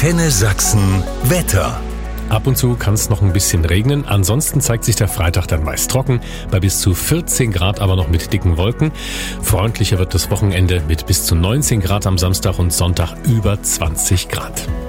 Antenne Sachsen Wetter. Ab und zu kann es noch ein bisschen regnen, ansonsten zeigt sich der Freitag dann meist trocken, bei bis zu 14 Grad aber noch mit dicken Wolken. Freundlicher wird das Wochenende mit bis zu 19 Grad am Samstag und Sonntag über 20 Grad.